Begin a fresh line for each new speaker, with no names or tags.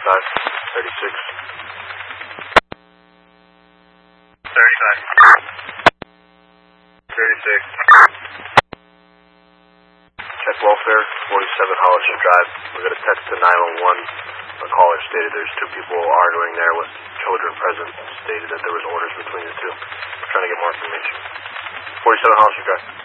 36. 36. Check welfare, 47 Hollister Drive. We got a text to 911. The caller stated there's two people arguing there with children present. Stated that there was orders between the two. We're trying to get more information. 47 Hollister Drive.